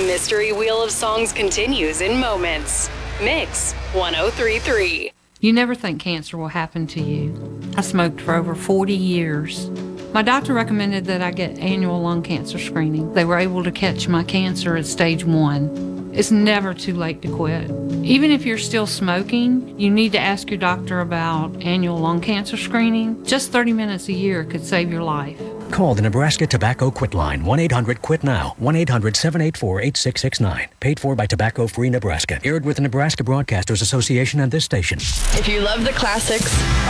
mystery wheel of songs continues in moments. Mix 1033. You never think cancer will happen to you. I smoked for over 40 years. My doctor recommended that I get annual lung cancer screening. They were able to catch my cancer at stage 1. It's never too late to quit. Even if you're still smoking, you need to ask your doctor about annual lung cancer screening. Just 30 minutes a year could save your life. Call the Nebraska Tobacco Quit Line, 1-800-QUIT-NOW, 1-800-784-8669. Paid for by Tobacco Free Nebraska. Aired with the Nebraska Broadcasters Association and this station. If you love the classics,